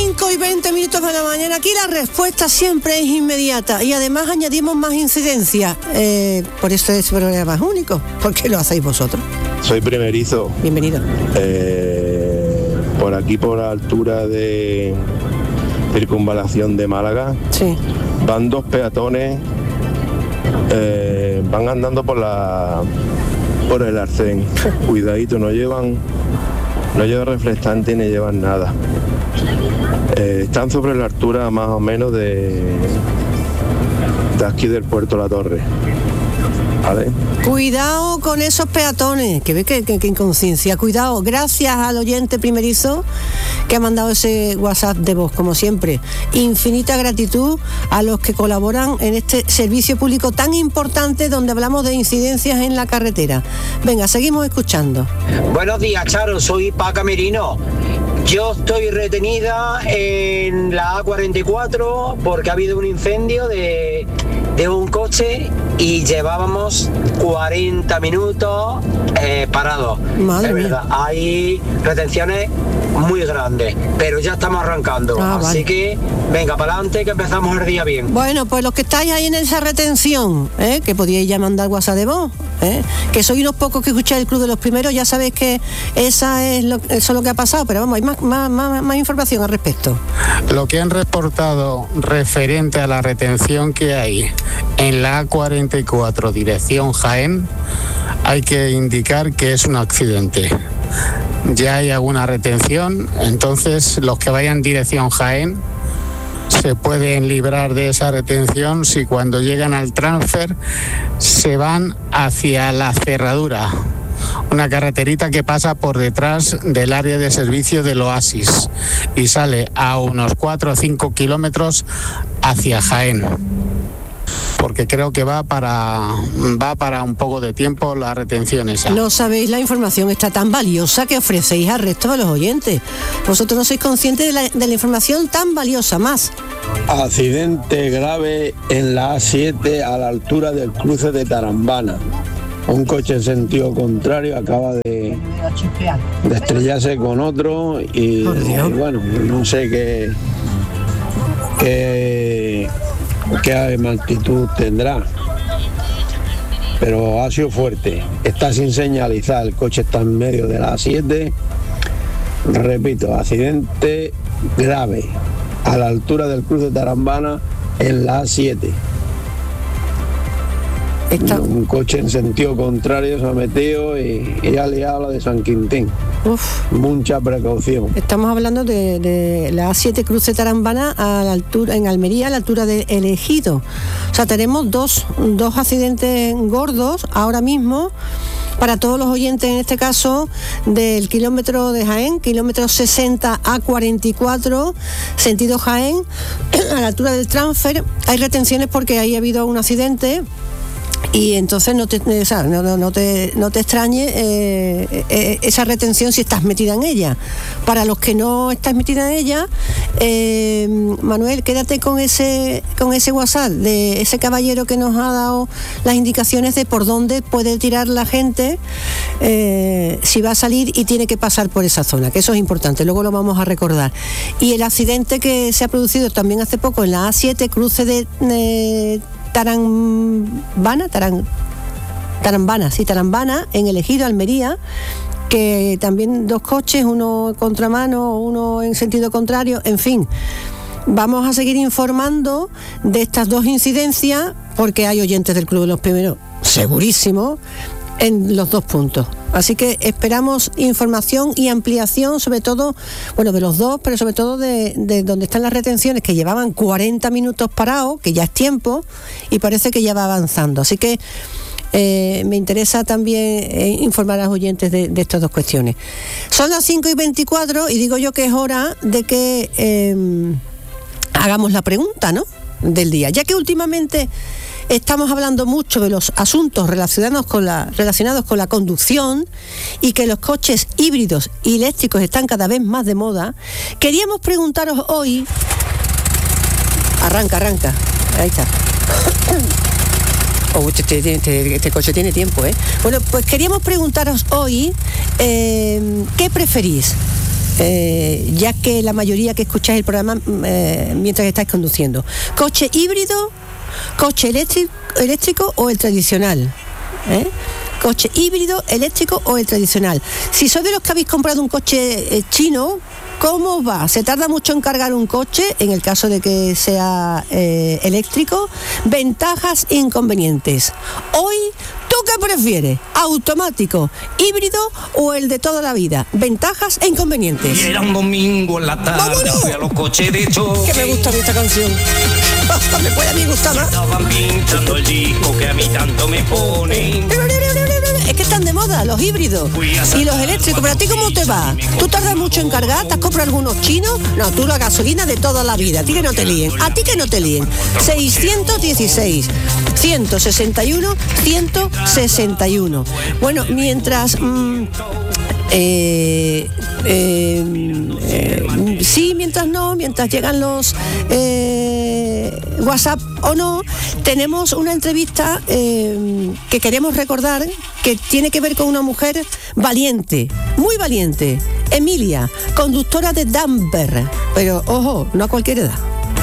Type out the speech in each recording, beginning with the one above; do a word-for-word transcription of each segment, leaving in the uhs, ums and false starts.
cinco y veinte minutos de la mañana. Aquí la respuesta siempre es inmediata y además añadimos más incidencia. Eh, por eso este programa es único, porque lo hacéis vosotros. Soy primerizo. Bienvenido. Eh, por aquí, por la altura de Circunvalación de Málaga, sí. Van dos peatones, eh, van andando por la por el arcén. Cuidadito, no llevan no llevan reflectante ni llevan nada. Eh, están sobre la altura más o menos de, de aquí del Puerto La Torre. ¿Vale? Cuidado con esos peatones, que ve que, que, que inconsciencia. Cuidado, gracias al oyente primerizo que ha mandado ese WhatsApp de voz, como siempre. Infinita gratitud a los que colaboran en este servicio público tan importante donde hablamos de incidencias en la carretera. Venga, seguimos escuchando. Buenos días, Charo, soy Paca Merino. Yo estoy retenida en la A cuarenta y cuatro porque ha habido un incendio de, de un coche y llevábamos cuarenta minutos eh, parados. Madre es mía. verdad, hay retenciones muy grandes, pero ya estamos arrancando. Ah, así vale. que venga para adelante, que empezamos el día bien. Bueno, pues los que estáis ahí en esa retención, ¿eh? que podíais ya mandar WhatsApp de voz, ¿eh? que sois unos pocos que escucháis el Club de los Primeros, ya sabéis que esa es lo, eso es lo que ha pasado, pero vamos, hay más, más, más, más información al respecto. Lo que han reportado referente a la retención que hay en la A cuarenta y cuatro dirección Jaén, hay que indicar que es un accidente. Ya hay alguna retención, entonces los que vayan dirección Jaén se pueden librar de esa retención si cuando llegan al transfer se van hacia la cerradura, una carreterita que pasa por detrás del área de servicio del Oasis y sale a unos cuatro o cinco kilómetros hacia Jaén, porque creo que va para va para un poco de tiempo la retención esa. No sabéis la información está tan valiosa que ofrecéis al resto de los oyentes. Vosotros no sois conscientes de la, de la información tan valiosa. Más. Accidente grave en la A siete a la altura del cruce de Tarambana. Un coche en sentido contrario acaba de, de estrellarse con otro y, y bueno, no sé qué, qué, qué altitud tendrá, pero ha sido fuerte. Está sin señalizar, el coche está en medio de la A siete. Repito, accidente grave a la altura del cruce de Tarambana en la A siete. Está... Un coche en sentido contrario se ha metido y, y ha liado la de San Quintín. Uf. Mucha precaución. Estamos hablando de, de la A siete cruce Tarambana a la altura, en Almería, a la altura de El Ejido. O sea, tenemos dos, dos accidentes gordos ahora mismo. Para todos los oyentes, en este caso, del kilómetro de Jaén, kilómetro sesenta A cuarenta y cuatro, sentido Jaén, a la altura del transfer, hay retenciones porque ahí ha habido un accidente. Y entonces no te, o sea, no, no, no te, no te extrañe eh, eh, esa retención si estás metida en ella. Para los que no estás metida en ella, eh, Manuel, quédate con ese, con ese WhatsApp de ese caballero que nos ha dado las indicaciones de por dónde puede tirar la gente eh, si va a salir y tiene que pasar por esa zona, que eso es importante, luego lo vamos a recordar. Y el accidente que se ha producido también hace poco en la A siete, cruce de... Eh, Tarambana, Taran, Tarambana, sí, Tarambana, en El Ejido, Almería, que también dos coches, uno contramano, uno en sentido contrario, en fin. Vamos a seguir informando de estas dos incidencias porque hay oyentes del Club de los Primeros, segurísimo, en los dos puntos. Así que esperamos información y ampliación, sobre todo, bueno, de los dos, pero sobre todo de, de donde están las retenciones, que llevaban cuarenta minutos parados, que ya es tiempo, y parece que ya va avanzando. Así que eh, me interesa también eh, informar a los oyentes de, de estas dos cuestiones. Son las cinco y veinticuatro y digo yo que es hora de que eh, hagamos la pregunta, ¿no?, del día, ya que últimamente estamos hablando mucho de los asuntos relacionados con la, relacionados con la conducción y que los coches híbridos y eléctricos están cada vez más de moda. Queríamos preguntaros hoy... Arranca, arranca. Ahí está. Oh, este, este, este, este coche tiene tiempo, ¿eh? Bueno, pues queríamos preguntaros hoy, eh, ¿qué preferís? eh, ya que la mayoría que escucháis el programa eh, mientras estáis conduciendo. ¿Coche híbrido, coche eléctrico, eléctrico o el tradicional? ¿Eh? Coche híbrido, eléctrico o el tradicional. Si sois de los que habéis comprado un coche eh, chino, ¿cómo va? ¿Se tarda mucho en cargar un coche en el caso de que sea eh, eléctrico? Ventajas e inconvenientes. Hoy, ¿tú qué prefieres? ¿Automático, híbrido o el de toda la vida? Ventajas e inconvenientes. Y era un domingo en la tarde, fui a los coches de choque. Que me gusta a mí esta canción. Me puede a mí gustar más. Estaban pinchando el disco que a mí tanto me pone. Es que están de moda los híbridos y los eléctricos. ¿Pero a ti cómo te va? ¿Tú tardas mucho en cargar? ¿Te has comprado algunos chinos? No, tú la gasolina de toda la vida. A ti que no te líen. A ti que no te líen. seiscientos dieciséis, ciento sesenta y uno, ciento sesenta y uno. Bueno, mientras... Mmm, Eh, eh, eh, sí, mientras no, mientras llegan los eh, WhatsApp o no, tenemos una entrevista eh, que queremos recordar que tiene que ver con una mujer valiente, muy valiente, Emilia, conductora de Dumper, pero ojo, no a cualquier edad.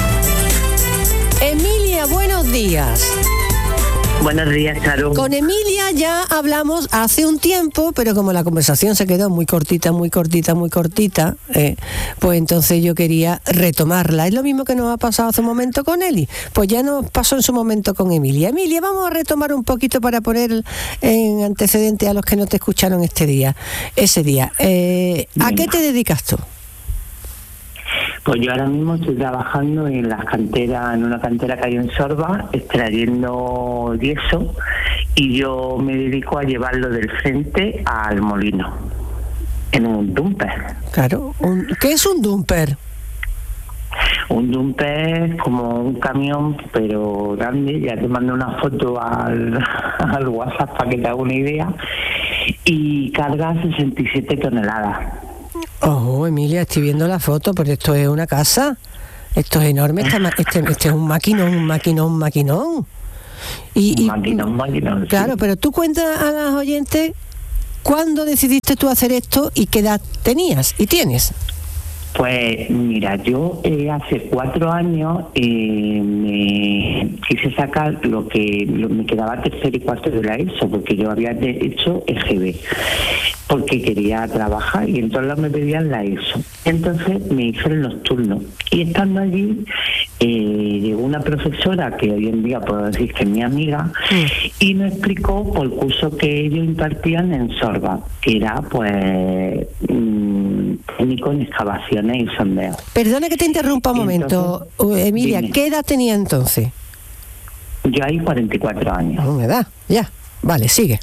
Emilia, buenos días. Buenos días, Charo. Con Emilia ya hablamos hace un tiempo, pero como la conversación se quedó muy cortita, muy cortita, muy cortita, eh, pues entonces yo quería retomarla. Es lo mismo que nos ha pasado hace un momento con Eli. Pues ya nos pasó en su momento con Emilia. Emilia, vamos a retomar un poquito para poner en antecedente a los que no te escucharon este día, ese día. Eh, ¿A qué te dedicas tú? Pues yo ahora mismo estoy trabajando en las canteras, en una cantera que hay en Sorba, extrayendo yeso, y yo me dedico a llevarlo del frente al molino, en un dumper. Claro, un, ¿qué es un dumper? Un dumper es como un camión, pero grande. Ya te mando una foto al, al WhatsApp para que te haga una idea, y carga sesenta y siete toneladas. Oh, Emilia, estoy viendo la foto, pero esto es una casa. Esto es enorme, esta, este, este es un maquinón, un maquinón, un maquinón. Y, y, maquinón, maquinón. Claro, sí. Pero tú cuentas a las oyentes cuándo decidiste tú hacer esto y qué edad tenías y tienes. Pues mira, yo eh, hace cuatro años eh, me quise sacar lo que lo, me quedaba tercero y cuarto de la ESO, porque yo había hecho E G B, porque quería trabajar y entonces me pedían la ESO. Entonces me hice el nocturno y estando allí eh, llegó una profesora que hoy en día puedo decir que es mi amiga, sí, y me explicó por el curso que ellos impartían en Sorba, que era pues mmm, técnico en excavaciones y sondeo. Perdona que te interrumpa un momento, entonces, Emilia, dime. ¿Qué edad tenía entonces? Yo hay cuarenta y cuatro años. ¿Una edad? Ya, vale, sigue.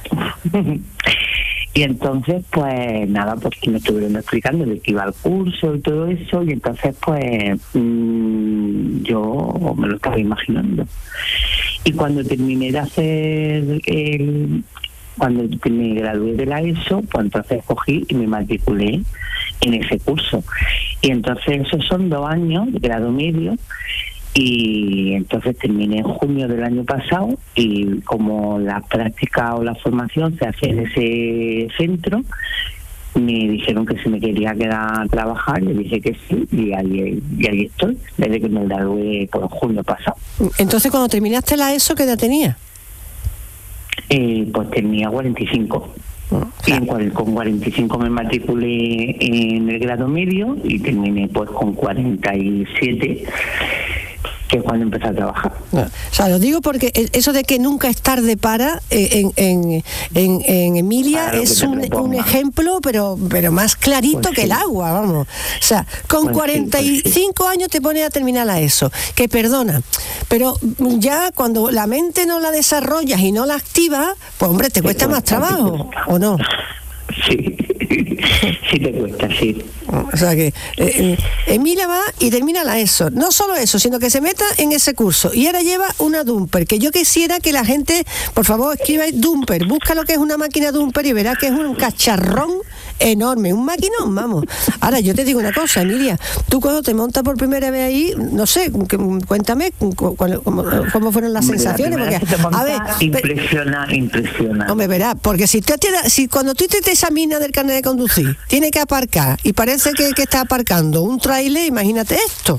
Y entonces, pues nada, pues me estuvieron explicando de que iba al curso y todo eso, y entonces, pues mmm, yo me lo estaba imaginando. Y cuando terminé de hacer el... Cuando me gradué de la ESO, pues entonces cogí y me matriculé en ese curso. Y entonces esos son dos años de grado medio, y entonces terminé en junio del año pasado, y como la práctica o la formación se hace en ese centro, me dijeron que si me quería quedar a trabajar, le dije que sí, y ahí, y ahí estoy, desde que me gradué por junio pasado. Entonces, cuando terminaste la ESO, ¿qué edad tenías? Eh, pues tenía cuarenta y cinco. Oh, claro. Y con cuarenta y cinco me matriculé en el grado medio y terminé pues con cuarenta y siete, que es cuando empecé a trabajar. No, o sea, lo digo porque eso de que nunca es tarde para, en, en, en, en Emilia claro, es un, un ejemplo, pero pero más clarito pues que sí. El agua, vamos. O sea, con pues cuarenta y cinco sí, pues sí. años te pones a terminar la ESO, que perdona, pero ya cuando la mente no la desarrollas y no la activas, pues hombre, te cuesta más trabajo, ¿o no? Sí, sí te cuesta, sí. O sea que eh, Emilia va y termina la ESO. No solo eso, sino que se meta en ese curso. Y ahora lleva una Dumper, que yo quisiera que la gente, por favor, escriba Dumper. Busca lo que es una máquina Dumper y verás que es un cacharrón enorme, un maquinón, vamos. Ahora, yo te digo una cosa, Emilia, tú cuando te montas por primera vez ahí, no sé, cuéntame cómo, cómo fueron las hombre, sensaciones. La porque, a ver, impresiona, pero, impresiona. Hombre, verás, porque si, te, si cuando tú te, te examinas del carnet de conducir, tienes que aparcar y para parece que, que está aparcando un tráiler, imagínate esto.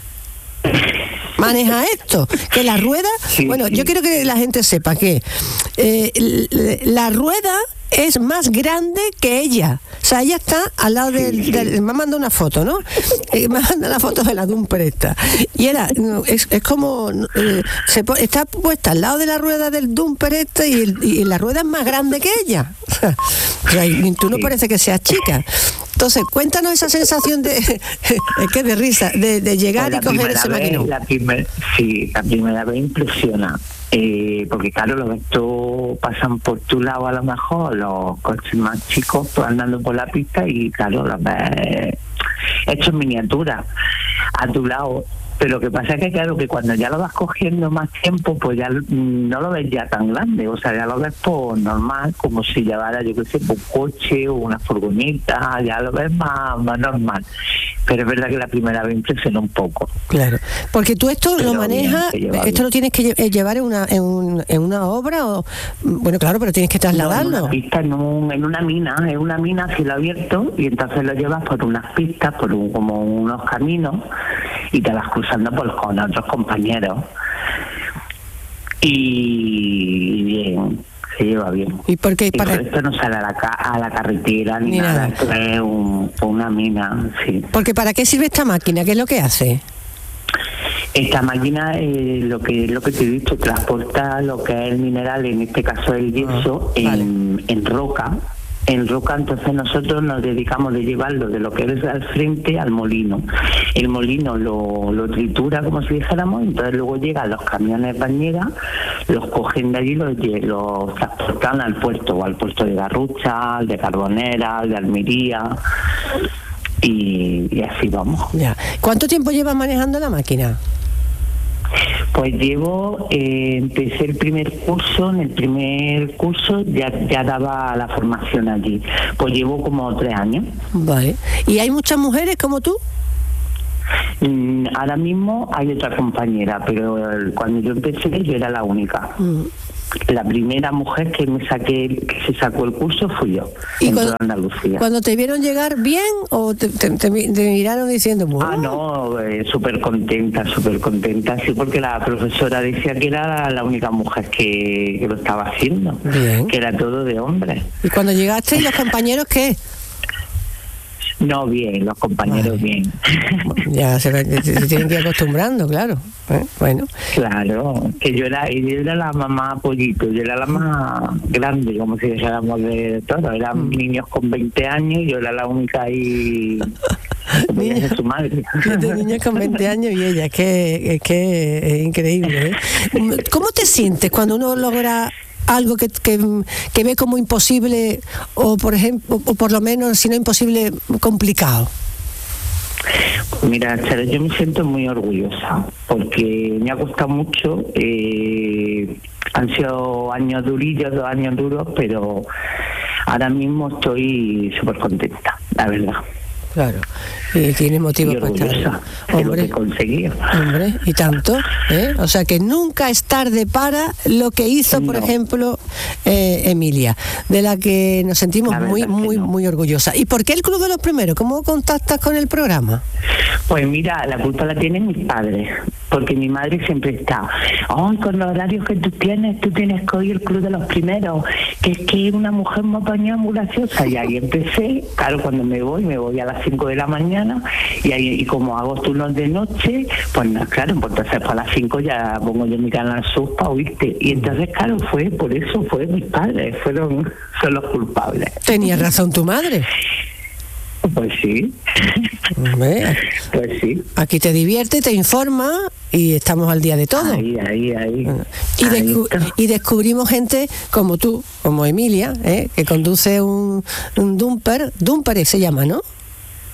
Maneja esto, que la rueda, sí, bueno, sí. Yo quiero que la gente sepa que eh, la rueda es más grande que ella. O sea, ella está al lado del... del me ha mandado una foto, ¿no? Eh, me ha mandado la foto de la Dumper esta. Y era, es, es como... Eh, se, está puesta al lado de la rueda del Dumper este y, el, y la rueda es más grande que ella. O sea, y tú no parece que seas chica. Entonces, cuéntanos esa sensación de... es que de risa, de, de llegar pues y coger ese maquinón. La primer, sí, la primera vez impresiona. Eh, porque claro, los estos pasan por tu lado a lo mejor, los coches más chicos pues, andando por la pista y claro, los ves hechos en miniatura a tu lado. Pero lo que pasa es que claro, que cuando ya lo vas cogiendo más tiempo, pues ya no lo ves ya tan grande, o sea, ya lo ves pues normal, como si llevara, yo qué sé, un coche o una furgoneta, ya lo ves más, más normal. Pero es verdad que la primera vez impresiona un poco. Claro, porque tú esto pero lo manejas, esto lo tienes que llevar en una en, un, en una obra o bueno, claro, pero tienes que trasladarlo. No, en una pista, en, un, en una mina, en una mina a cielo abierto y entonces lo llevas por unas pistas, por un, como unos caminos y te vas cruzando por, con otros compañeros. Y bien, se lleva bien. ¿Y por qué? Y Para... por esto no sale a la, ca- a la carretera ni, ni nada. nada, esto es un, una mina, sí. Porque ¿para qué sirve esta máquina? ¿Qué es lo que hace? Esta máquina, eh, lo que lo que te he dicho, transporta lo que es el mineral, en este caso el yeso, ah, en, vale. en roca. En roca, entonces nosotros nos dedicamos de llevarlo de lo que es al frente al molino. El molino lo, lo tritura, como si dijéramos, entonces luego llegan los camiones bañeras, los cogen de allí, los, los transportan al puerto, o al puerto de Garrucha, al de Carbonera, al de Almería, y, y así vamos. Ya. ¿Cuánto tiempo llevas manejando la máquina? Pues llevo, eh, empecé el primer curso, en el primer curso ya, ya daba la formación allí. Pues llevo como tres años. Vale. ¿Y hay muchas mujeres como tú? Mm, ahora mismo hay otra compañera, pero el, cuando yo empecé yo era la única. Mm. La primera mujer que me saqué, que se sacó el curso fui yo, ¿Y en cuando, toda Andalucía. ¿Cuando te vieron llegar bien o te, te, te, te miraron diciendo... ¡Oh! Ah, no, eh, súper contenta, súper contenta, sí, porque la profesora decía que era la única mujer que, que lo estaba haciendo, bien. Que era todo de hombres. ¿Y cuando llegaste, los compañeros qué? No, bien, los compañeros Ay. bien. Ya se, se, se tienen que ir acostumbrando, claro. ¿Eh? Bueno. Claro, que yo era, yo era la mamá pollito, yo era la más grande, como si dijéramos de todo. Eran mm. niños con veinte años y yo era la única ahí. Niña, su madre. De niños con veinte años y ella, que, que es increíble. ¿eh? ¿Cómo te sientes cuando uno logra algo que, que, que ve como imposible o por ejemplo o por lo menos si no imposible complicado? Mira, Charo, yo me siento muy orgullosa porque me ha costado mucho, eh, han sido años durillos, dos años duros, pero ahora mismo estoy súper contenta, la verdad. Claro, y tiene motivo para estar. Hombre, lo que conseguí. Hombre, y tanto, ¿eh? O sea que nunca es tarde para lo que hizo, por no. ejemplo, eh, Emilia, de la que nos sentimos muy, muy, no. muy orgullosa. ¿Y por qué el Club de los Primeros? ¿Cómo contactas con el programa? Pues mira, la culpa la tienen mis padres, porque mi madre siempre está, oh, con los horarios que tú tienes, tú tienes que oír el Club de los Primeros, que es que una mujer muy apañada, muy graciosa. Y ahí empecé, claro, cuando me voy, me voy a las cinco de la mañana y ahí y como hago turnos de noche, pues no, claro, pues entonces para las cinco ya pongo yo mi canal Sur para oírte. Y entonces, claro, fue por eso, fue mis padres, fueron son los culpables. ¿Tenía razón tu madre? Pues sí. Hombre, pues sí. Aquí te divierte, te informa y estamos al día de todo. Ahí, ahí, ahí. Y, ahí descu- y descubrimos gente como tú, como Emilia, ¿eh? que conduce un, un dumper, dumper se llama, ¿no?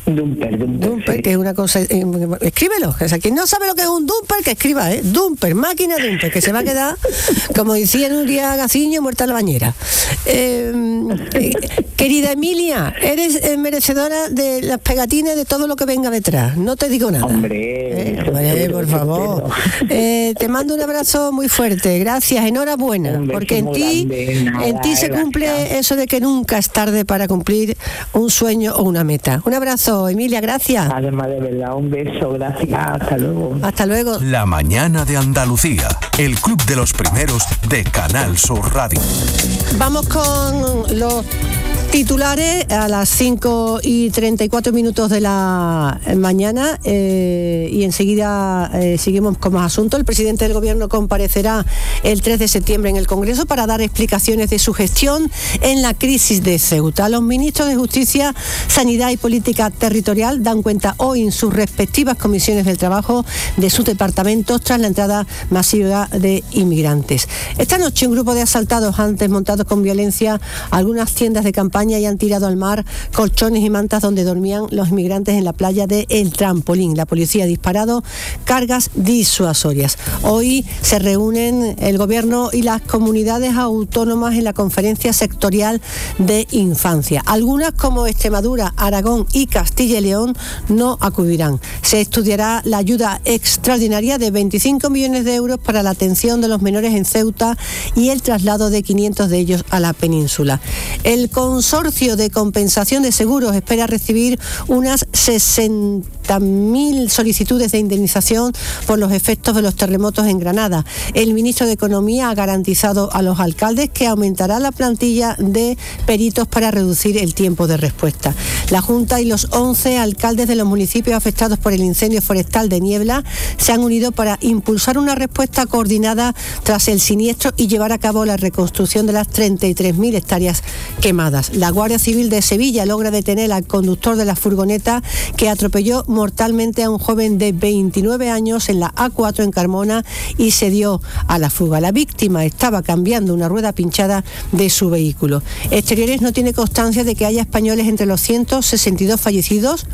Dumper, dumper. Dumper, sí. que es una cosa... Eh, escríbelo. O sea, quien no sabe lo que es un dumper, que escriba, ¿eh? Dumper, máquina dumper, que se va a quedar, como decía Nuria Gaciño, muerta en la bañera. Eh, eh, querida Emilia, eres eh, merecedora de las pegatinas de todo lo que venga detrás. No te digo nada. Hombre, Eh, hombre, por favor. Eh, te mando un abrazo muy fuerte. Gracias, enhorabuena. Un beso Porque en muy ti, grande, nada, en ti se gracias. cumple eso de que nunca es tarde para cumplir un sueño o una meta. Un abrazo, Emilia, gracias. Además, de verdad, un beso, gracias, hasta luego. Hasta luego. La mañana de Andalucía, el club de los primeros de Canal Sur Radio. Vamos con los titulares a las cinco y treinta y cuatro minutos de la mañana eh, y enseguida eh, seguimos con más asuntos. El presidente del Gobierno comparecerá el tres de septiembre en el Congreso para dar explicaciones de su gestión en la crisis de Ceuta. Los ministros de Justicia, Sanidad y Política Territorial dan cuenta hoy en sus respectivas comisiones del trabajo de sus departamentos tras la entrada masiva de inmigrantes. Esta noche un grupo de asaltados han desmontado con violencia algunas tiendas de campaña y han tirado al mar colchones y mantas donde dormían los inmigrantes en la playa de El Trampolín. La policía ha disparado cargas disuasorias. Hoy se reúnen el Gobierno y las comunidades autónomas en la conferencia sectorial de infancia. Algunas, como Extremadura, Aragón y Castilla y León, no acudirán. Se estudiará la ayuda extraordinaria de veinticinco millones de euros para la atención de los menores en Ceuta y el traslado de quinientos de ellos a la península. El Consorcio de Compensación de Seguros espera recibir unas sesenta mil solicitudes de indemnización por los efectos de los terremotos en Granada. El ministro de Economía ha garantizado a los alcaldes que aumentará la plantilla de peritos para reducir el tiempo de respuesta. La Junta y los once alcaldes de los municipios afectados por el incendio forestal de Niebla se han unido para impulsar una respuesta coordinada tras el siniestro y llevar a cabo la reconstrucción de las treinta y tres mil hectáreas quemadas. La Guardia Civil de Sevilla logra detener al conductor de la furgoneta que atropelló mortalmente a un joven de veintinueve años en la A cuatro en Carmona y se dio a la fuga. La víctima estaba cambiando una rueda pinchada de su vehículo. Exteriores no tiene constancia de que haya españoles entre los ciento sesenta y dos fallecidos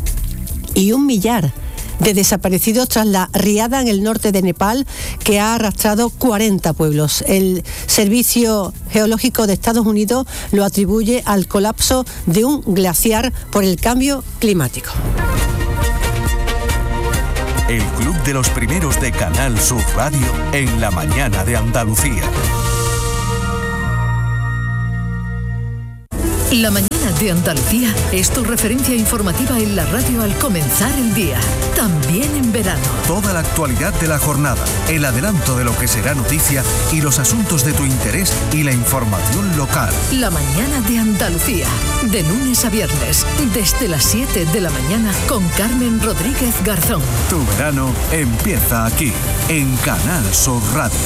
y un millar de desaparecidos tras la riada en el norte de Nepal que ha arrastrado cuarenta pueblos. El Servicio Geológico de Estados Unidos lo atribuye al colapso de un glaciar por el cambio climático. El club de los primeros de Canal Sur Radio en la mañana de Andalucía. La mañana de Andalucía es tu referencia informativa en la radio al comenzar el día, también en verano. Toda la actualidad de la jornada, el adelanto de lo que será noticia y los asuntos de tu interés y la información local. La mañana de Andalucía, de lunes a viernes, desde las siete de la mañana con Carmen Rodríguez Garzón. Tu verano empieza aquí, en Canal Sur Radio.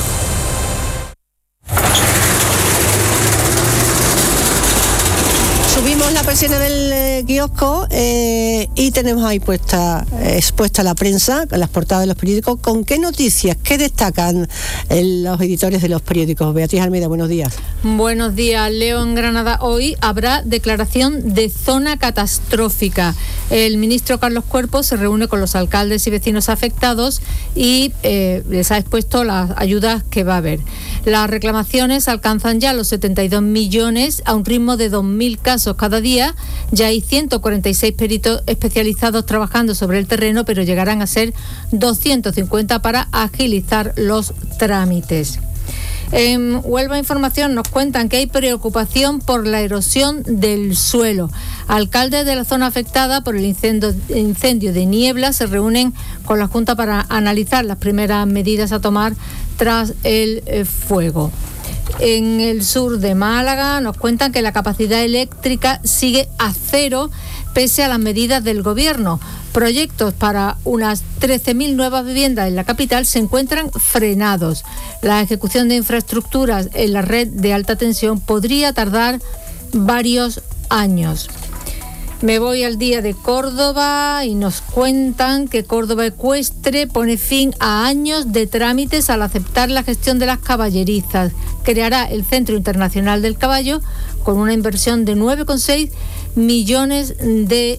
Subimos la persiana del eh, kiosco eh, y tenemos ahí puesta eh, expuesta la prensa, las portadas de los periódicos. ¿Con qué noticias, qué destacan eh, los editores de los periódicos? Beatriz Almeida, buenos días. Buenos días, Leo. En Granada hoy habrá declaración de zona catastrófica. El ministro Carlos Cuerpo se reúne con los alcaldes y vecinos afectados y eh, les ha expuesto las ayudas que va a haber. Las reclamaciones alcanzan ya los setenta y dos millones a un ritmo de dos mil casos cada día. Ya hay ciento cuarenta y seis peritos especializados trabajando sobre el terreno, pero llegarán a ser doscientos cincuenta para agilizar los trámites. En Huelva Información nos cuentan que hay preocupación por la erosión del suelo. Alcaldes de la zona afectada por el incendio, incendio de Niebla se reúnen con la Junta para analizar las primeras medidas a tomar tras el eh, fuego. En el sur de Málaga nos cuentan que la capacidad eléctrica sigue a cero pese a las medidas del Gobierno. Proyectos para unas trece mil nuevas viviendas en la capital se encuentran frenados. La ejecución de infraestructuras en la red de alta tensión podría tardar varios años. Me voy al Día de Córdoba y nos cuentan que Córdoba Ecuestre pone fin a años de trámites al aceptar la gestión de las caballerizas. Creará el Centro Internacional del Caballo con una inversión de nueve coma seis millones de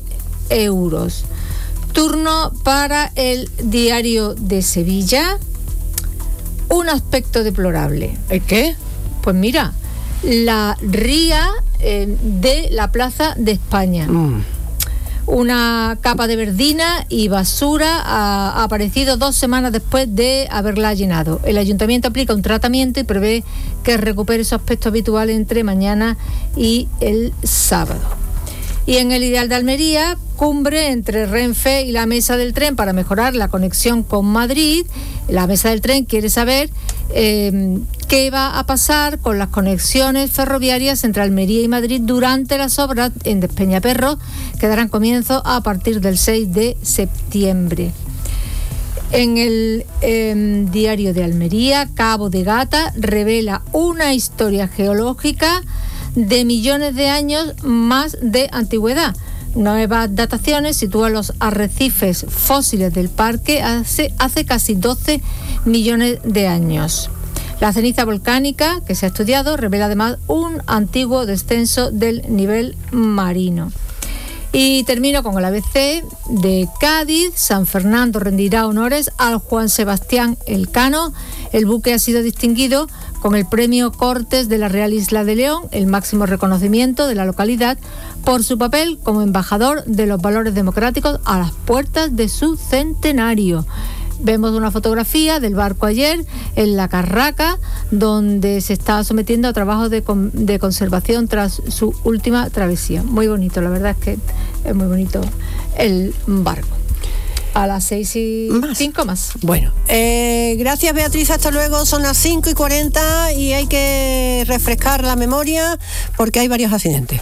euros. Turno para el Diario de Sevilla. Un aspecto deplorable. ¿El qué? Pues mira, la ría eh, de la Plaza de España. Mm. Una capa de verdina y basura ha, ha aparecido dos semanas después de haberla llenado. El ayuntamiento aplica un tratamiento y prevé que recupere su aspecto habitual entre mañana y el sábado. Y en el Ideal de Almería, cumbre entre Renfe y la mesa del tren para mejorar la conexión con Madrid. La mesa del tren quiere saber eh, qué va a pasar con las conexiones ferroviarias entre Almería y Madrid durante las obras en Despeñaperro, que darán comienzo a partir del seis de septiembre. En el eh, Diario de Almería, Cabo de Gata revela una historia geológica de millones de años más de antigüedad. Nuevas dataciones sitúan los arrecifes fósiles del parque hace, hace casi doce millones de años. La ceniza volcánica que se ha estudiado revela además un antiguo descenso del nivel marino. Y termino con el A B C de Cádiz. San Fernando rendirá honores al Juan Sebastián Elcano. El buque ha sido distinguido con el Premio Cortes de la Real Isla de León, el máximo reconocimiento de la localidad, por su papel como embajador de los valores democráticos a las puertas de su centenario. Vemos una fotografía del barco ayer en la Carraca, donde se está sometiendo a trabajos de, con, de conservación tras su última travesía. Muy bonito, la verdad es que es muy bonito el barco. A las seis y más. cinco más. Bueno, eh, gracias Beatriz, hasta luego. Son las cinco y cuarenta y hay que refrescar la memoria porque hay varios accidentes.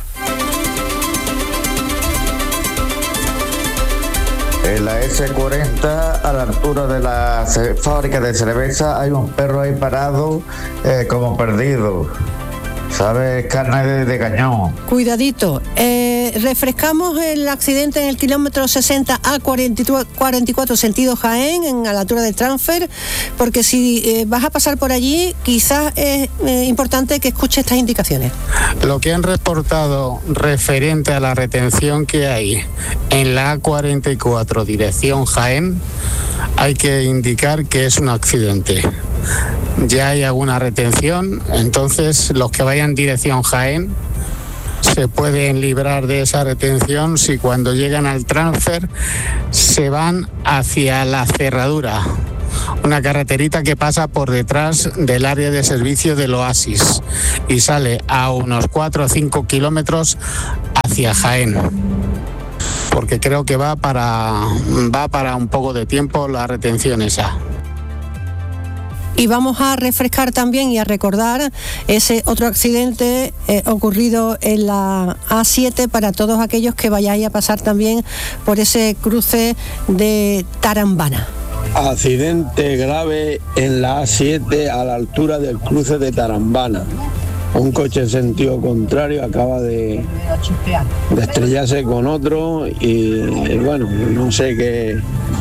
En la ese cuarenta, a la altura de la fábrica de cerveza, hay un perro ahí parado eh, como perdido. ¿Sabes? Carne de, de cañón. Cuidadito. Eh, refrescamos el accidente en el kilómetro sesenta A cuarenta y cuatro sentido Jaén, en, a la altura del transfer, porque si eh, vas a pasar por allí, quizás es eh, importante que escuches estas indicaciones. Lo que han reportado referente a la retención que hay en la A cuarenta y cuatro dirección Jaén, hay que indicar que es un accidente. Ya hay alguna retención, entonces los que vayan dirección Jaén se pueden librar de esa retención si cuando llegan al transfer se van hacia la cerradura, una carreterita que pasa por detrás del área de servicio del Oasis y sale a unos cuatro o cinco kilómetros hacia Jaén, porque creo que va para, va para un poco de tiempo la retención esa. Y vamos a refrescar también y a recordar ese otro accidente eh, ocurrido en la A siete para todos aquellos que vayáis a pasar también por ese cruce de Tarambana. Accidente grave en la A siete a la altura del cruce de Tarambana. Un coche en sentido contrario acaba de, de estrellarse con otro y, y bueno, no sé qué...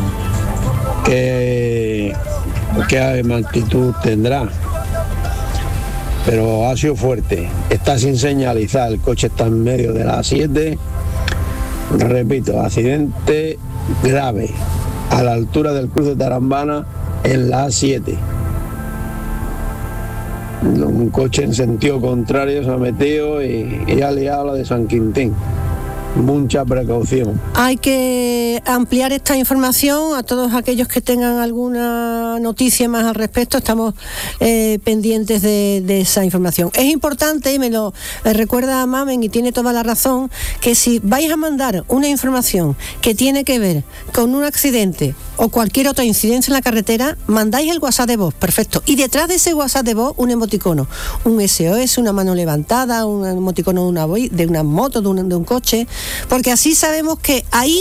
qué qué magnitud tendrá, pero ha sido fuerte. Está sin señalizar, el coche está en medio de la A siete. Repito, accidente grave a la altura del cruce de Tarambana en la A siete. Un coche en sentido contrario se ha metido y, y ha liado la de San Quintín. Mucha precaución. Hay que ampliar esta información a todos aquellos que tengan alguna noticia más al respecto. Estamos eh, pendientes de, de esa información. Es importante, y me lo eh, recuerda Mamen y tiene toda la razón, que si vais a mandar una información que tiene que ver con un accidente o cualquier otra incidencia en la carretera, mandáis el WhatsApp de voz, perfecto. Y detrás de ese WhatsApp de voz, un emoticono, un S O S, una mano levantada, un emoticono de una, de una moto, de un, de un coche, porque así sabemos que ahí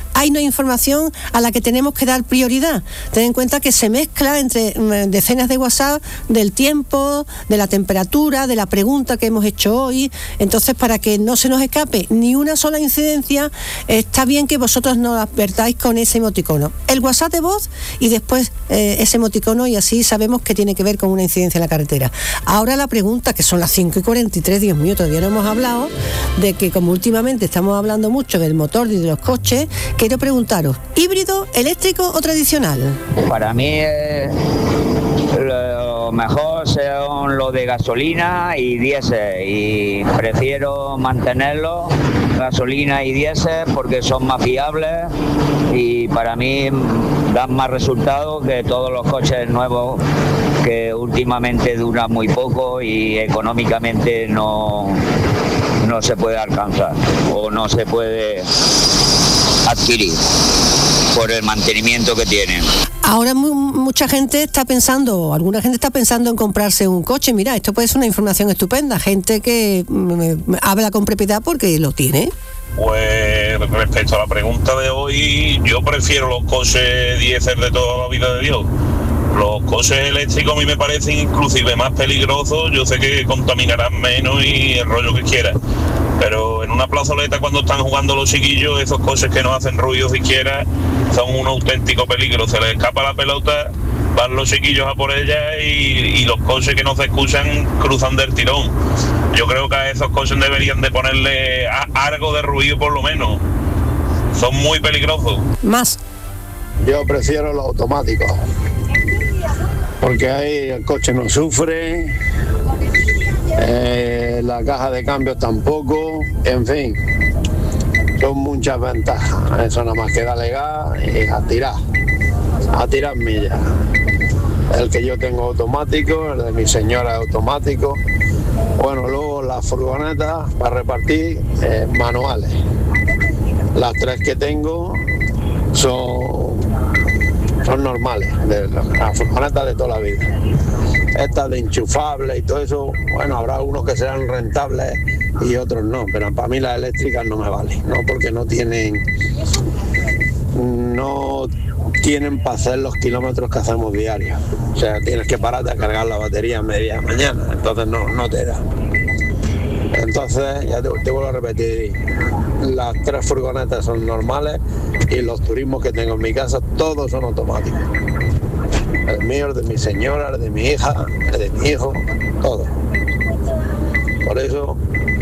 hay una información a la que tenemos que dar prioridad. Ten en cuenta que se mezcla entre decenas de WhatsApp del tiempo, de la temperatura, de la pregunta que hemos hecho hoy. Entonces, para que no se nos escape ni una sola incidencia, está bien que vosotros nos advertáis con ese emoticono. El WhatsApp de voz y después eh, ese emoticono, y así sabemos que tiene que ver con una incidencia en la carretera. Ahora la pregunta, que son las cinco y cuarenta y tres, Dios mío, todavía no hemos hablado de que, como últimamente estamos hablando mucho del motor y de los coches, quiero preguntaros, ¿híbrido, eléctrico o tradicional? Para mí eh, lo mejor son los de gasolina y diésel, y prefiero mantenerlo gasolina y diésel porque son más fiables y para mí dan más resultados que todos los coches nuevos que últimamente duran muy poco y económicamente no, no se puede alcanzar o no se puede adquirir por el mantenimiento que tienen. Ahora mu- mucha gente está pensando, alguna gente está pensando en comprarse un coche. Mira, esto puede ser una información estupenda. Gente que me, me habla con propiedad porque lo tiene. Pues respecto a la pregunta de hoy, yo prefiero los coches diésel de toda la vida de Dios. Los coches eléctricos a mí me parecen inclusive más peligrosos. Yo sé que contaminarán menos y el rollo que quieras, pero en una plazoleta cuando están jugando los chiquillos, esos coches que no hacen ruido siquiera son un auténtico peligro. Se les escapa la pelota, van los chiquillos a por ella y, y los coches que no se escuchan cruzan del tirón. Yo creo que a esos coches deberían de ponerle a, algo de ruido por lo menos. Son muy peligrosos. Más. Yo prefiero los automáticos, porque ahí el coche no sufre, eh, la caja de cambios tampoco, en fin, son muchas ventajas. Eso nada más que darle gas y a tirar, a tirar millas. El que yo tengo automático, el de mi señora es automático. Bueno, luego las furgonetas para repartir eh, manuales. Las tres que tengo son, son normales, de las furgonetas de toda la vida. Estas de enchufables y todo eso, bueno, habrá unos que serán rentables y otros no, pero para mí las eléctricas no me valen, no, porque no tienen, no tienen para hacer los kilómetros que hacemos diarios. O sea, tienes que pararte a cargar la batería a media mañana, entonces no, no te da. Entonces, ya te, te vuelvo a repetir, las tres furgonetas son normales y los turismos que tengo en mi casa todos son automáticos. El mío, el de mi señora, el de mi hija, el de mi hijo, todo. Por eso,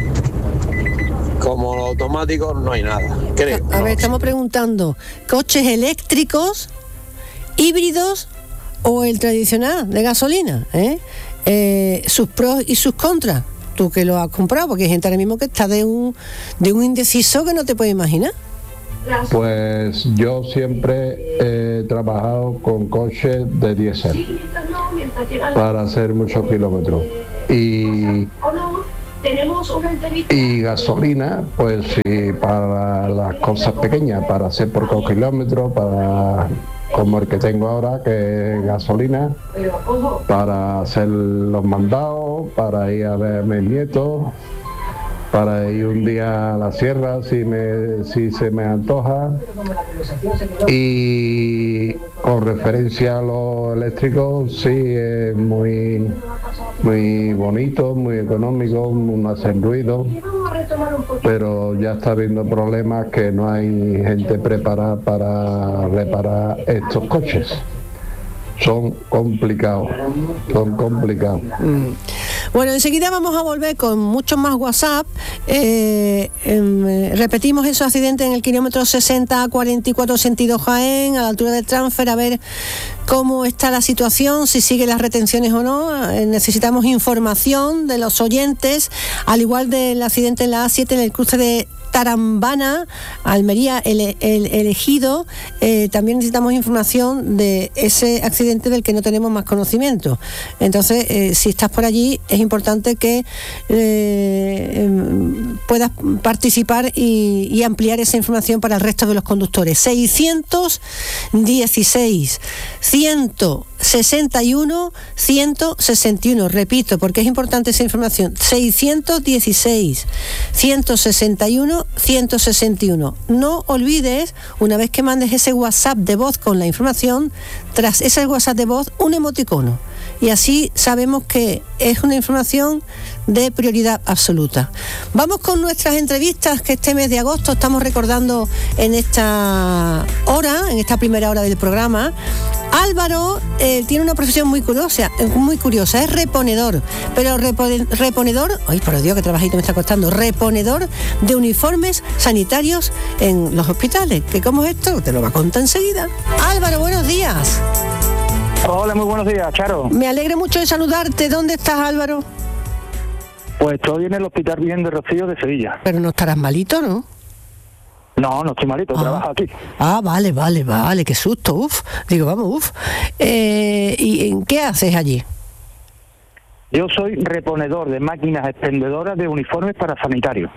como los automáticos no hay nada, creo. A, a no. ver, estamos preguntando, ¿coches eléctricos, híbridos o el tradicional de gasolina? ¿Eh? Eh, sus pros y sus contras. Tú que lo has comprado, porque hay gente ahora mismo que está de un, de un indeciso que no te puedes imaginar. Pues yo siempre he trabajado con coches de diésel para hacer muchos kilómetros y, y gasolina, pues sí, para las cosas pequeñas, para hacer pocos kilómetros, para como el que tengo ahora, que es gasolina, para hacer los mandados, para ir a ver a mis nietos, para ir un día a la sierra si me si se me antoja. Y con referencia a los eléctricos, sí, es muy muy bonito, muy económico, no hacen ruido, pero ya está habiendo problemas que no hay gente preparada para reparar estos coches. Son complicados, son complicados. Mm. Bueno, enseguida vamos a volver con muchos más WhatsApp. Eh, eh, repetimos esos accidentes en el kilómetro sesenta cuarenta y cuatro sentido Jaén, a la altura del transfer, a ver cómo está la situación, si sigue las retenciones o no. Eh, necesitamos información de los oyentes, al igual del accidente en la A siete en el cruce de Tarambana, Almería, el, el, el Ejido. Eh, también necesitamos información de ese accidente del que no tenemos más conocimiento. Entonces, eh, si estás por allí, es importante que eh, puedas participar y, y ampliar esa información para el resto de los conductores. seiscientos dieciséis ciento sesenta y uno, ciento sesenta y uno. Repito, porque es importante esa información. seiscientos dieciséis, ciento sesenta y uno, ciento sesenta y uno. No olvides, una vez que mandes ese WhatsApp de voz con la información, tras ese WhatsApp de voz, un emoticono. Y así sabemos que es una información de prioridad absoluta. Vamos con nuestras entrevistas, que este mes de agosto estamos recordando en esta hora, en esta primera hora del programa. Álvaro eh, tiene una profesión muy curiosa, muy curiosa, es reponedor, pero repone, reponedor, ay por Dios, que trabajito me está costando, reponedor de uniformes sanitarios en los hospitales. ¿Qué cómo es esto? Te lo va a contar enseguida. Álvaro, buenos días. Hola, muy buenos días, Charo. Me alegra mucho de saludarte. ¿Dónde estás, Álvaro? Pues estoy en el Hospital Virgen de Rocío de Sevilla. Pero no estarás malito, ¿no? No, no estoy malito, ah. trabajo aquí. Ah, vale, vale, vale, qué susto, uf. Digo, vamos, uf. Eh, ¿Y en qué haces allí? Yo soy reponedor de máquinas expendedoras de uniformes para sanitarios.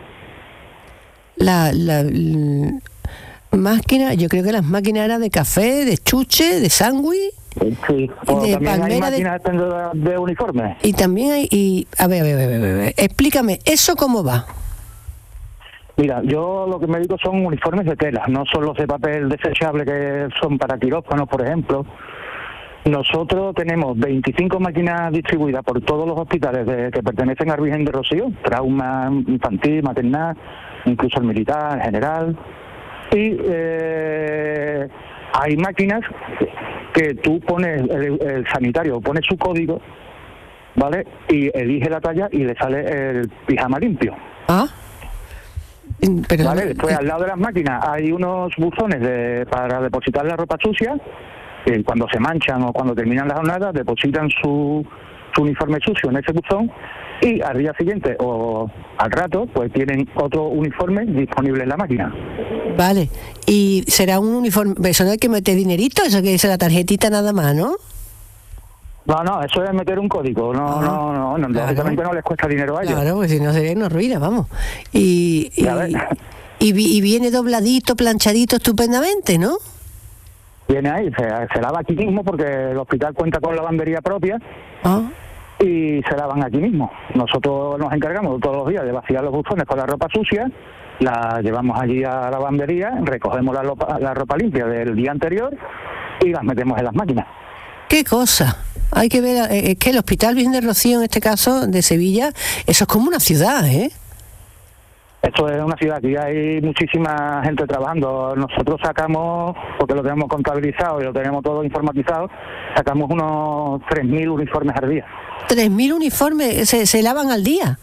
La, la, la máquina, yo creo que las máquinas eran de café, de chuche, de sándwich. Sí, o de también hay máquinas de... expendedoras de uniformes. Y también hay, y a ver, a ver, a ver, a ver, a ver, explícame, ¿eso cómo va? Mira, yo lo que me dedico son uniformes de tela, no son los de papel desechable que son para quirófanos, por ejemplo. Nosotros tenemos veinticinco máquinas distribuidas por todos los hospitales de, que pertenecen al Virgen de Rocío, trauma infantil, maternal, incluso el militar, el general. Y eh, hay máquinas que tú pones, el, el sanitario pone su código, ¿vale? Y elige la talla y le sale el pijama limpio. Ah. Pero, ¿vale? Después, al lado de las máquinas hay unos buzones de, para depositar la ropa sucia, que cuando se manchan o cuando terminan la jornada depositan su, su uniforme sucio en ese buzón, y al día siguiente o al rato pues tienen otro uniforme disponible en la máquina. Vale, y será un uniforme, eso no hay que meter dinerito, eso que dice la tarjetita nada más, ¿no? No, no, eso es meter un código, no, ah, no, no, no, claro. Lógicamente no les cuesta dinero a ellos. Claro, pues si no sería una ruina, vamos. Y, y, y, y viene dobladito, planchadito estupendamente, ¿no? Viene ahí, se, se lava aquí mismo porque el hospital cuenta con lavandería propia. Ah. Y se lavan aquí mismo. Nosotros nos encargamos todos los días de vaciar los buzones con la ropa sucia, la llevamos allí a la lavandería, recogemos la ropa, la ropa limpia del día anterior y las metemos en las máquinas. ¡Qué cosa! Hay que ver, es que el Hospital Virgen de Rocío, en este caso, de Sevilla, eso es como una ciudad, ¿eh? Esto es una ciudad, aquí hay muchísima gente trabajando. Nosotros sacamos, porque lo tenemos contabilizado y lo tenemos todo informatizado, sacamos unos tres mil uniformes al día. ¿tres mil uniformes se, se lavan al día?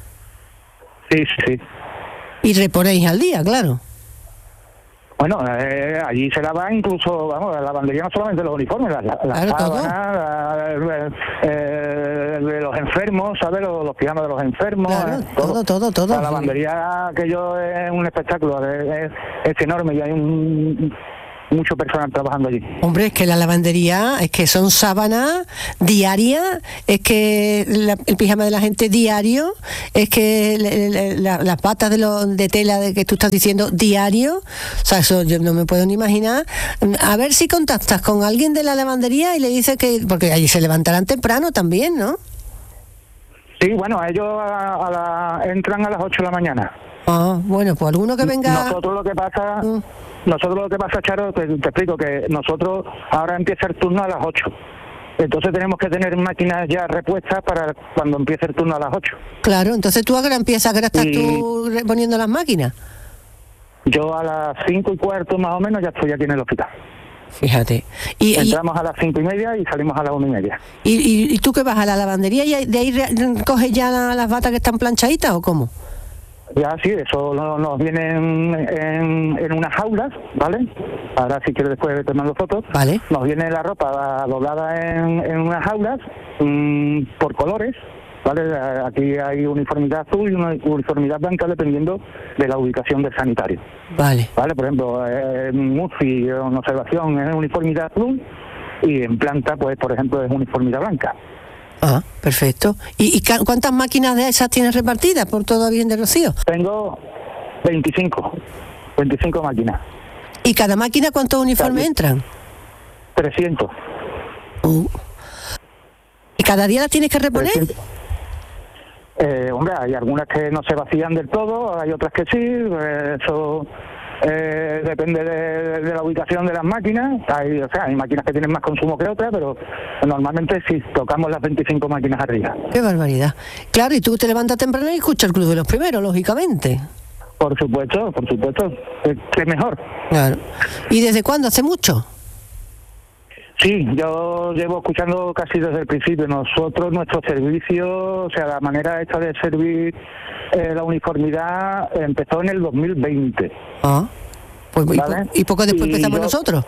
Sí, sí, sí. Y reponéis al día, claro. Bueno, eh, allí se lava incluso, vamos, la lavandería no solamente los uniformes, las la, la claro, sábanas, la, eh, de los enfermos, ¿sabes? Los, los pijamas de los enfermos. Claro, eh, todo, todo, todo, todo. La lavandería, sí. Que yo es un espectáculo, es, es enorme y hay un... mucho personal trabajando allí. Hombre, es que la lavandería, es que son sábanas diarias, es que la, el pijama de la gente diario, es que la, la, las patas de, lo, de tela de que tú estás diciendo diario, o sea, eso yo no me puedo ni imaginar. A ver si contactas con alguien de la lavandería y le dices que, porque allí se levantarán temprano también, ¿no? Sí, bueno, ellos a, a la, entran a las ocho de la mañana. Ah, bueno, pues alguno que venga... Nosotros lo que pasa... Mm. Nosotros lo que pasa, Charo, te, te explico que nosotros ahora empieza el turno a las ocho. Entonces tenemos que tener máquinas ya repuestas para cuando empiece el turno a las ocho. Claro, entonces tú a qué hora empiezas, ¿a qué hora estás tú poniendo las máquinas? Yo a las cinco y cuarto más o menos ya estoy aquí en el hospital. Fíjate. Y, Entramos y, a las cinco y media y salimos a las una y media. ¿Y, y, y tú qué vas a la lavandería y de ahí re, coges ya la, las batas que están planchaditas o cómo? Ya, sí, eso nos, nos viene en, en, en unas jaulas, ¿vale? Ahora si quieres después te mando fotos. Vale. Nos viene la ropa doblada en, en unas jaulas mmm, por colores, ¿vale? Aquí hay uniformidad azul y una uniformidad blanca dependiendo de la ubicación del sanitario. Vale. Vale, por ejemplo, en U C I, en observación, es uniformidad azul y en planta, pues, por ejemplo, es uniformidad blanca. Ah, perfecto. ¿Y, y cuántas máquinas de esas tienes repartidas por todo Virgen de Rocío? Tengo veinticinco, veinticinco máquinas. ¿Y cada máquina cuántos uniformes entran? trescientos. Uh, ¿Cada día las tienes que reponer? Eh, hombre, hay algunas que no se vacían del todo, hay otras que sí, eh, eso eh, depende de, de la ubicación de las máquinas. Hay, o sea, hay máquinas que tienen más consumo que otras, pero normalmente sí tocamos las veinticinco máquinas arriba. ¡Qué barbaridad! Claro, y tú te levantas temprano y escuchas el Club de los Primeros, lógicamente. Por supuesto, por supuesto, ¿qué mejor? Claro. ¿Y desde cuándo? ¿Hace mucho? Sí, yo llevo escuchando casi desde el principio. Nosotros, nuestro servicio, o sea, la manera esta de servir eh, la uniformidad empezó en el dos mil veinte. Ah, pues ¿vale? y, y poco después y empezamos yo, nosotros.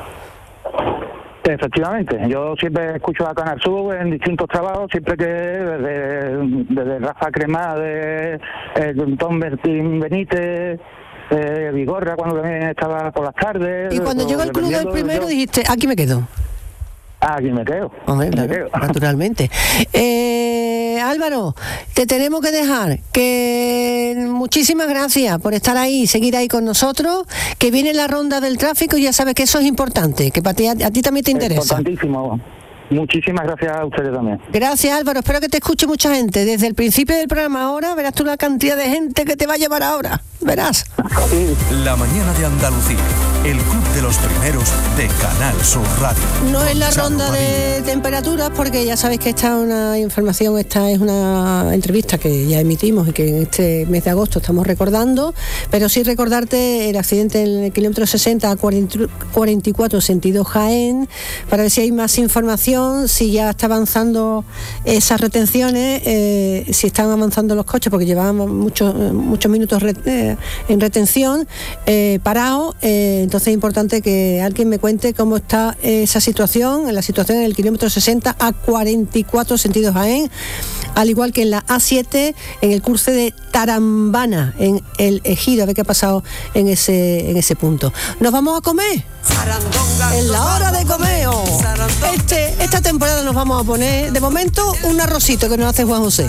Efectivamente, yo siempre escucho a Canal Sur en distintos trabajos, siempre que desde, desde Rafa Cremá, de eh, Tom Bertín Benítez, eh, Vigorra, cuando también estaba por las tardes. Y cuando llegó el Club del Primero yo, dijiste, aquí me quedo. Aquí me quedo. Hombre, me claro, quedo. naturalmente. Eh, Álvaro, te tenemos que dejar. Que muchísimas gracias por estar ahí, seguir ahí con nosotros. Que viene la ronda del tráfico y ya sabes que eso es importante, que para ti, a, a ti también te interesa. Importantísimo. Muchísimas gracias a ustedes también. Gracias, Álvaro. Espero que te escuche mucha gente. Desde el principio del programa ahora, verás tú la cantidad de gente que te va a llevar ahora. Verás. La mañana de Andalucía, el Club de los Primeros de Canal Sur Radio. No es la Charo ronda de temperaturas, porque ya sabéis que esta es una información, esta es una entrevista que ya emitimos y que en este mes de agosto estamos recordando, pero sí recordarte el accidente en el kilómetro sesenta a cuarenta y cuatro sentido Jaén, para ver si hay más información, si ya está avanzando esas retenciones, eh, si están avanzando los coches, porque llevábamos muchos muchos minutos re, eh, en retención, eh, parado. Eh, entonces es importante que alguien me cuente cómo está esa situación, la situación en el kilómetro sesenta a cuarenta y cuatro sentido Jaén, al igual que en la A siete, en el cruce de Tarambana, en el Ejido, a ver qué ha pasado en ese, en ese punto. ¿Nos vamos a comer? En la hora de comer. Oh. Este, esta temporada nos vamos a poner, de momento, un arrocito que nos hace Juan José.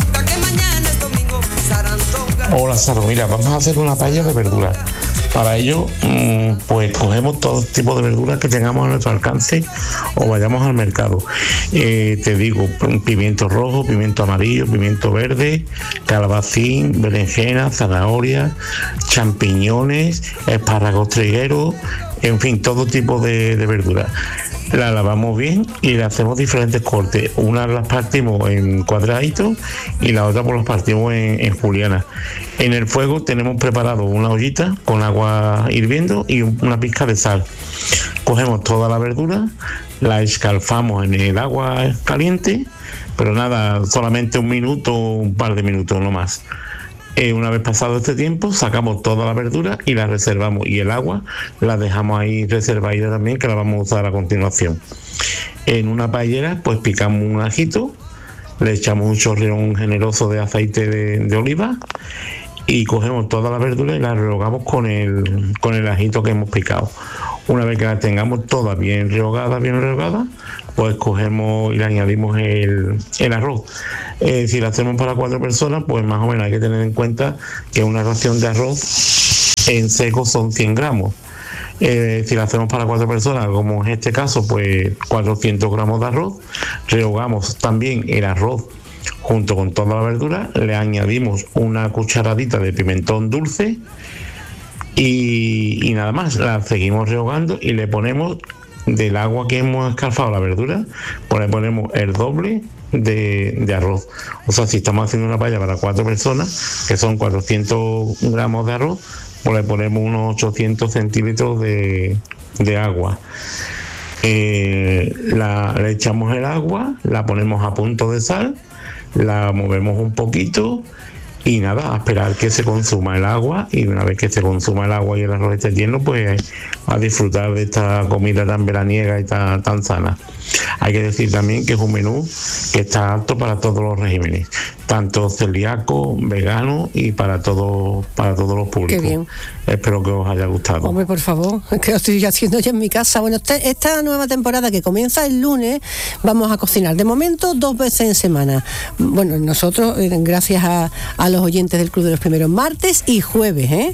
Hola, Saro, mira, vamos a hacer una paella de verduras. Para ello, pues cogemos todo tipo de verduras que tengamos a nuestro alcance o vayamos al mercado. Eh, te digo, pimiento rojo, pimiento amarillo, pimiento verde, calabacín, berenjena, zanahoria, champiñones, espárragos trigueros, en fin, todo tipo de, de verduras. La lavamos bien y le hacemos diferentes cortes. Una las partimos en cuadraditos y la otra pues las partimos en, en julianas. En el fuego tenemos preparado una ollita con agua hirviendo y una pizca de sal. Cogemos toda la verdura, la escalfamos en el agua caliente, pero nada, solamente un minuto, un par de minutos, no más. Eh, una vez pasado este tiempo, sacamos toda la verdura y la reservamos, y el agua la dejamos ahí reservada también, que la vamos a usar a continuación. En una paellera pues picamos un ajito, le echamos un chorreón generoso de aceite de, de oliva y cogemos toda la verdura y la rehogamos con el, con el ajito que hemos picado. Una vez que la tengamos toda bien rehogada, bien rehogada, pues cogemos y le añadimos el, el arroz. Eh, si la hacemos para cuatro personas, pues más o menos hay que tener en cuenta que una ración de arroz en seco son cien gramos. Eh, si la hacemos para cuatro personas, como en este caso, pues cuatrocientos gramos de arroz. Rehogamos también el arroz junto con toda la verdura, le añadimos una cucharadita de pimentón dulce y, y nada más, la seguimos rehogando y le ponemos del agua que hemos escalfado la verdura, pues le ponemos el doble de, de arroz. O sea, si estamos haciendo una paella para cuatro personas, que son cuatrocientos gramos de arroz, pues le ponemos unos ochocientos centímetros de, de agua. Eh, la, le echamos el agua, la ponemos a punto de sal, la movemos un poquito y nada, a esperar que se consuma el agua, y una vez que se consuma el agua y el arroz esté lleno, pues a disfrutar de esta comida tan veraniega y tan, tan sana. Hay que decir también que es un menú que está apto para todos los regímenes, tanto celíaco, vegano y para todo, para todos los públicos. Qué bien. Espero que os haya gustado. Hombre, por favor, es que lo estoy haciendo ya en mi casa. Bueno, este, esta nueva temporada que comienza el lunes, vamos a cocinar de momento dos veces en semana. Bueno, nosotros, eh, gracias a, a los oyentes del Club de los Primeros, martes y jueves, ¿eh?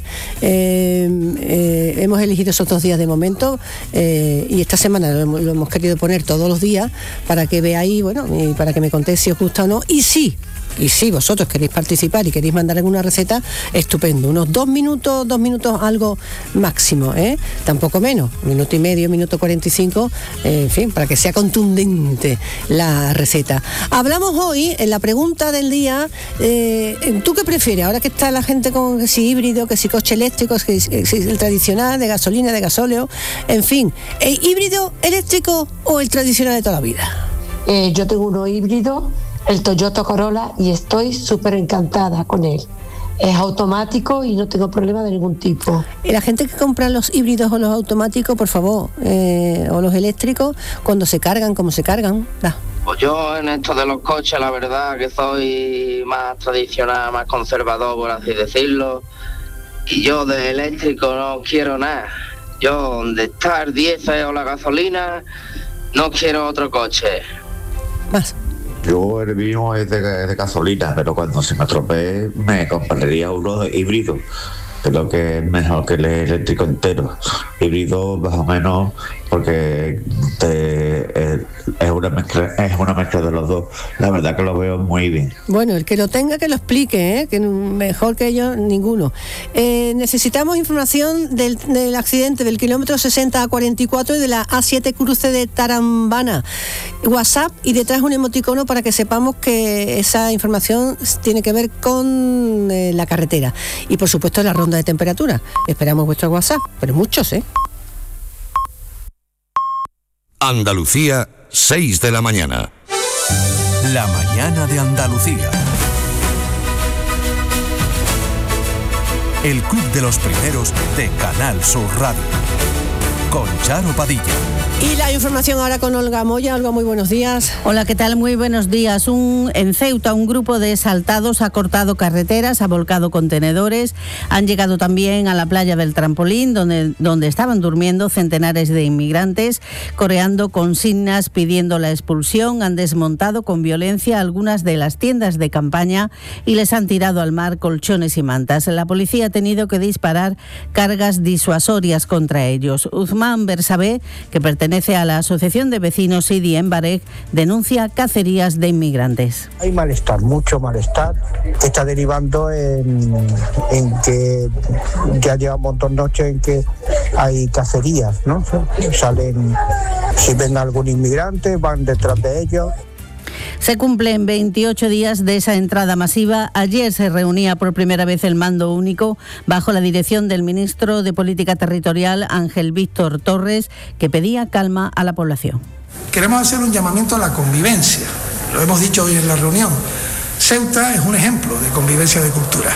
Eh, eh, hemos elegido esos dos días de momento, eh, y esta semana lo, lo hemos querido poner todo todos los días, para que veáis, bueno, y para que me contéis si os gusta o no, y sí. Y si vosotros queréis participar y queréis mandar alguna receta, estupendo. Unos dos minutos, dos minutos algo máximo, ¿eh? Tampoco menos, minuto y medio, minuto cuarenta y cinco, eh, en fin, para que sea contundente la receta. Hablamos hoy, en la pregunta del día, eh, ¿tú qué prefieres? Ahora que está la gente con que si híbrido, que si coche eléctrico, que si, que si el tradicional, de gasolina, de gasóleo, en fin, ¿el híbrido eléctrico o el tradicional de toda la vida? Eh, yo tengo uno híbrido, el Toyota Corolla, y estoy súper encantada con él. Es automático y no tengo problema de ningún tipo. Y la gente que compra los híbridos o los automáticos, por favor, eh, o los eléctricos, cuando se cargan, ¿cómo se cargan? Da. Pues yo en esto de los coches, la verdad que soy más tradicional, más conservador, por así decirlo. Y yo de eléctrico no quiero nada. Yo, donde está el diésel o la gasolina, no quiero otro coche. Más. Yo el mío es de, de gasolina, pero cuando se me estropee me compraría uno híbrido. Creo que es mejor que el eléctrico entero. Híbrido más o menos porque te, eh, es una mezcla, es una mezcla de los dos. La verdad que lo veo muy bien. Bueno, el que lo tenga que lo explique, ¿eh? Que mejor que yo ninguno. Eh, necesitamos información del, del accidente del kilómetro sesenta a cuarenta y cuatro y de la A siete cruce de Tarambana. WhatsApp y detrás un emoticono para que sepamos que esa información tiene que ver con eh, la carretera. Y por supuesto la ronda de temperatura. Esperamos vuestro WhatsApp, pero muchos, ¿eh? Andalucía, seis de la mañana. La mañana de Andalucía. El club de los primeros de Canal Sur Radio. Con Charo Padilla. Y la información ahora con Olga Moya. Olga, muy buenos días. Hola, ¿qué tal? Muy buenos días. Un, en Ceuta, un grupo de exaltados ha cortado carreteras, ha volcado contenedores, han llegado también a la playa del Trampolín, donde, donde estaban durmiendo centenares de inmigrantes, coreando consignas pidiendo la expulsión, han desmontado con violencia algunas de las tiendas de campaña y les han tirado al mar colchones y mantas. La policía ha tenido que disparar cargas disuasorias contra ellos. Uzmán Bersabé, que pertenece a la Asociación de Vecinos Sidi en Bareg, denuncia cacerías de inmigrantes. Hay malestar, mucho malestar, que está derivando en, en que ya lleva un montón de noches en que hay cacerías, ¿no? Salen, si ven algún inmigrante, van detrás de ellos. Se cumplen veintiocho días de esa entrada masiva. Ayer se reunía por primera vez el mando único bajo la dirección del ministro de Política Territorial, Ángel Víctor Torres, que pedía calma a la población. Queremos hacer un llamamiento a la convivencia. Lo hemos dicho hoy en la reunión. Ceuta es un ejemplo de convivencia de cultura,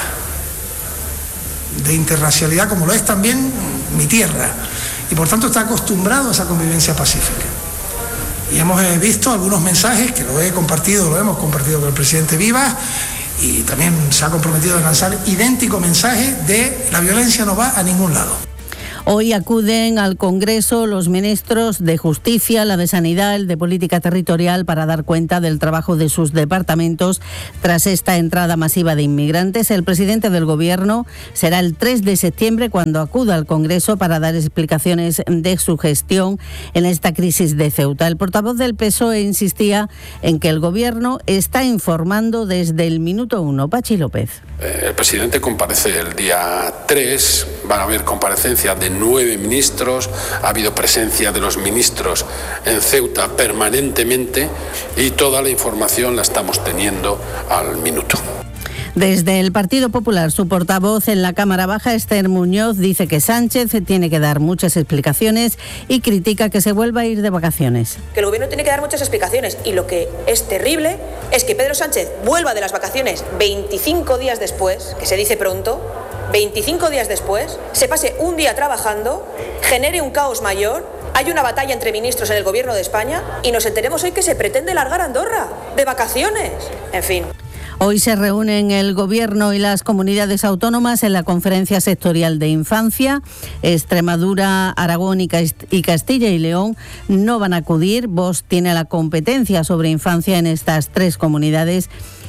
de interracialidad, como lo es también mi tierra. Y por tanto está acostumbrado a esa convivencia pacífica. Y hemos visto algunos mensajes que lo he compartido, lo hemos compartido con el presidente Vivas, y también se ha comprometido a lanzar idéntico mensaje de la violencia no va a ningún lado. Hoy acuden al Congreso los ministros de Justicia, la de Sanidad, el de Política Territorial, para dar cuenta del trabajo de sus departamentos tras esta entrada masiva de inmigrantes. El presidente del Gobierno será el tres de septiembre cuando acuda al Congreso para dar explicaciones de su gestión en esta crisis de Ceuta. El portavoz del P S O E insistía en que el Gobierno está informando desde el minuto uno. Pachi López. El presidente comparece el día tres, van a haber comparecencia de nueve ministros, ha habido presencia de los ministros en Ceuta permanentemente y toda la información la estamos teniendo al minuto. Desde el Partido Popular, su portavoz en la Cámara Baja, Esther Muñoz, dice que Sánchez tiene que dar muchas explicaciones y critica que se vuelva a ir de vacaciones. Que el Gobierno tiene que dar muchas explicaciones y lo que es terrible es que Pedro Sánchez vuelva de las vacaciones veinticinco días después, que se dice pronto, veinticinco días después, se pase un día trabajando, genere un caos mayor, hay una batalla entre ministros en el Gobierno de España y nos enteremos hoy que se pretende largar a Andorra de vacaciones. En fin. Hoy se reúnen el Gobierno y las comunidades autónomas en la Conferencia Sectorial de Infancia. Extremadura, Aragón y Castilla y León no van a acudir. Vox tiene la competencia sobre infancia en estas tres comunidades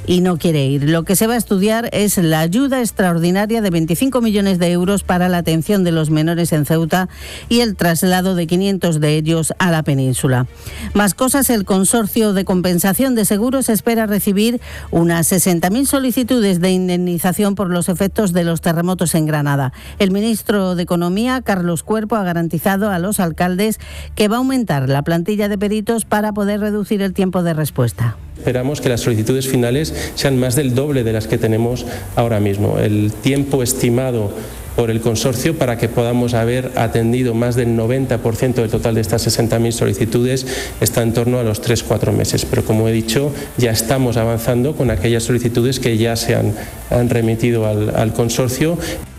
y no quiere ir. Lo que se va a estudiar es la ayuda extraordinaria de veinticinco millones de euros para la atención de los menores en Ceuta y el traslado de quinientos de ellos a la península. Más cosas, el Consorcio de Compensación de Seguros espera recibir unas sesenta mil solicitudes de indemnización por los efectos de los terremotos en Granada. El ministro de Economía, Carlos Cuerpo, ha garantizado a los alcaldes que va a aumentar la plantilla de peritos para poder reducir el tiempo de respuesta. Esperamos que las solicitudes finales sean más del doble de las que tenemos ahora mismo. El tiempo estimado por el consorcio para que podamos haber atendido más del noventa por ciento del total de estas sesenta mil solicitudes está en torno a los tres a cuatro meses. Pero como he dicho, ya estamos avanzando con aquellas solicitudes que ya se han, han remitido al, al consorcio.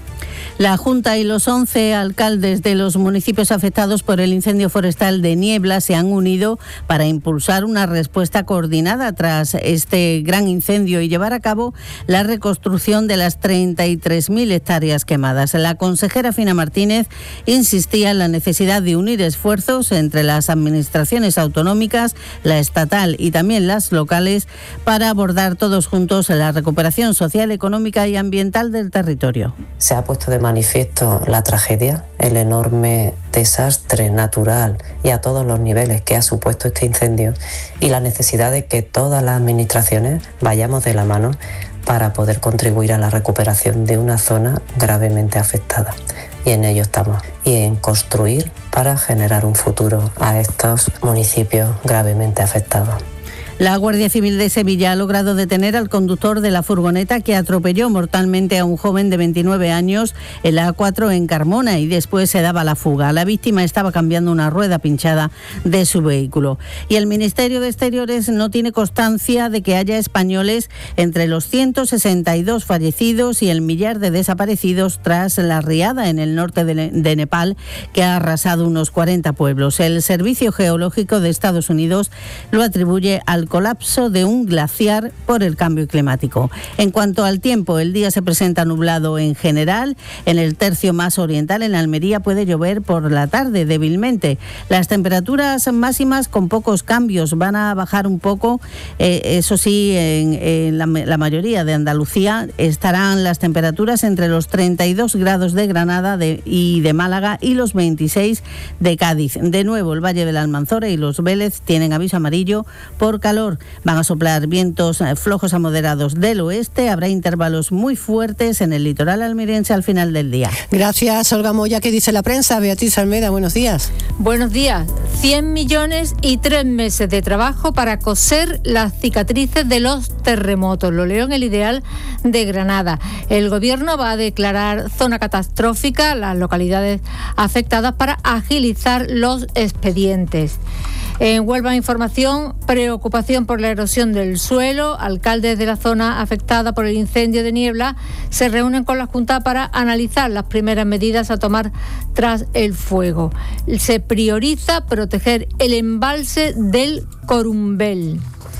La Junta y los once alcaldes de los municipios afectados por el incendio forestal de Niebla se han unido para impulsar una respuesta coordinada tras este gran incendio y llevar a cabo la reconstrucción de las treinta y tres mil hectáreas quemadas. La consejera Fina Martínez insistía en la necesidad de unir esfuerzos entre las administraciones autonómicas, la estatal y también las locales para abordar todos juntos la recuperación social, económica y ambiental del territorio. Se ha puesto de manifiesto la tragedia, el enorme desastre natural y a todos los niveles que ha supuesto este incendio y la necesidad de que todas las administraciones vayamos de la mano para poder contribuir a la recuperación de una zona gravemente afectada. Y en ello estamos. Y en construir para generar un futuro a estos municipios gravemente afectados. La Guardia Civil de Sevilla ha logrado detener al conductor de la furgoneta que atropelló mortalmente a un joven de veintinueve años en la A cuatro en Carmona y después se daba la fuga. La víctima estaba cambiando una rueda pinchada de su vehículo. Y el Ministerio de Exteriores no tiene constancia de que haya españoles entre los ciento sesenta y dos fallecidos y el millar de desaparecidos tras la riada en el norte de, de Nepal que ha arrasado unos cuarenta pueblos. El Servicio Geológico de Estados Unidos lo atribuye al colapso de un glaciar por el cambio climático. En cuanto al tiempo, el día se presenta nublado en general. En el tercio más oriental, en Almería, puede llover por la tarde débilmente. Las temperaturas máximas con pocos cambios van a bajar un poco. Eh, eso sí, en, en la, la mayoría de Andalucía estarán las temperaturas entre los treinta y dos grados de Granada de, y de Málaga y los veintiséis de Cádiz. De nuevo, el Valle de la Almanzora y los Vélez tienen aviso amarillo por calor. Van a soplar vientos flojos a moderados del oeste. Habrá intervalos muy fuertes en el litoral almeriense al final del día. Gracias, Olga Moya. ¿Qué dice la prensa? Beatriz Almeida, buenos días. Buenos días. cien millones y tres meses de trabajo para coser las cicatrices de los terremotos. Lo leo en el Ideal de Granada. El gobierno va a declarar zona catastrófica las localidades afectadas para agilizar los expedientes. En Huelva Información, preocupación por la erosión del suelo. Alcaldes de la zona afectada por el incendio de Niebla se reúnen con la Junta para analizar las primeras medidas a tomar tras el fuego. Se prioriza proteger el embalse del Corumbel.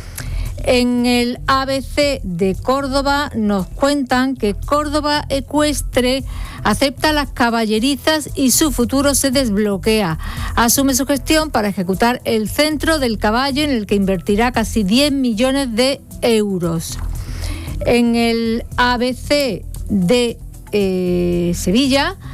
En el A B C de Córdoba nos cuentan que Córdoba Ecuestre acepta las caballerizas y su futuro se desbloquea. Asume su gestión para ejecutar el centro del caballo en el que invertirá casi diez millones de euros. En el A B C de eh, Sevilla